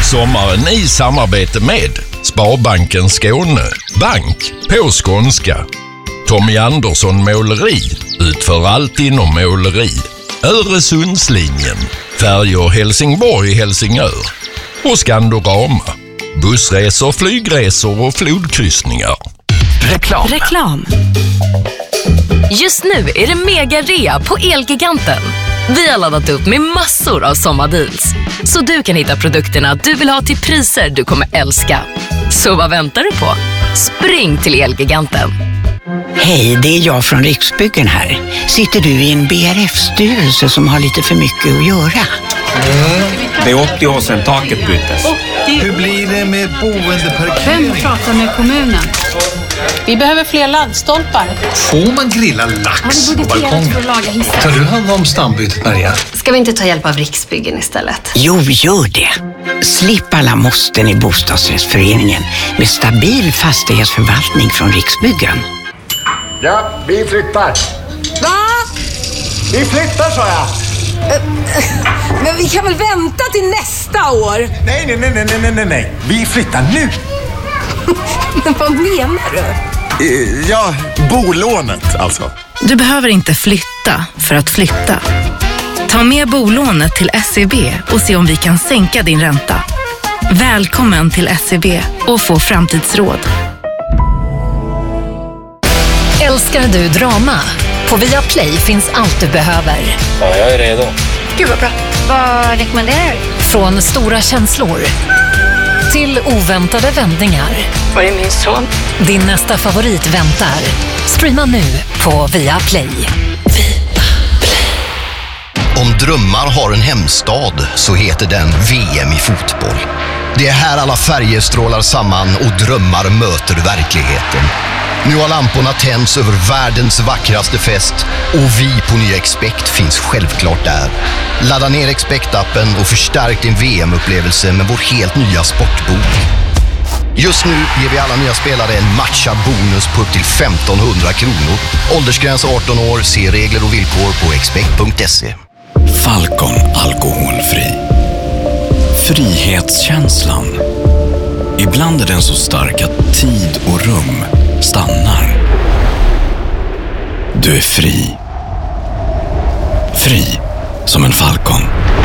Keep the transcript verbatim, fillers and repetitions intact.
Sommaren i samarbete med Sparbanken Skåne, bank på skånska. Tommy Andersson Måleri, utför allt inom måleri. Öresundslinjen, färjor Helsingborg-Helsingör. Och Skandorama, bussresor, flygresor och flodkryssningar. Reklam. Reklam. Just nu är det mega-rea på Elgiganten. Vi har laddat upp med massor av sommardeals, så du kan hitta produkterna du vill ha till priser du kommer älska. Så vad väntar du på? Spring till Elgiganten. Hej, det är jag från Riksbyggen här. Sitter du i en B R F-styrelse som har lite för mycket att göra? Mm. Det är åttio år sedan taket byttes. Hur blir det med boendeparkering? Vem pratar med kommunen? Vi behöver fler laddstolpar. Får man grilla lax på balkongen? Tar du hand om stambytet, Maria? Ska vi inte ta hjälp av Riksbyggen istället? Jo, gör det. Slipp alla måsten i bostadsrättsföreningen med stabil fastighetsförvaltning från Riksbyggen. Ja, vi flyttar. Va? Vi flyttar, sa jag. Men vi kan väl vänta till nästa år? Nej, nej, nej, nej, nej, nej, nej. Vi flyttar nu. Men vad menar du? Ja, bolånet alltså. Du behöver inte flytta för att flytta. Ta med bolånet till S E B och se om vi kan sänka din ränta. Välkommen till S E B och få framtidsråd. Älskar du drama? På Viaplay finns allt du behöver. Ja, jag är redo. Gud vad bra. Vad rekommenderar du? Från stora känslor till oväntade vändningar. Var är min son? Din nästa favorit väntar. Streama nu på Viaplay. Om drömmar har en hemstad så heter den V M i fotboll. Det är här alla färger strålar samman och drömmar möter verkligheten. Nu har lamporna tänds över världens vackraste fest och vi på Nya Expect finns självklart där. Ladda ner Expect-appen och förstärk din V M-upplevelse med vår helt nya sportbok. Just nu ger vi alla nya spelare en matchad bonus på upp till femtonhundra kronor. Åldersgräns arton år, se regler och villkor på expect punkt se. Falcon alkoholfri. Frihetskänslan. Ibland är den så stark att tid och rum stannar. Du är fri. Fri som en falcon.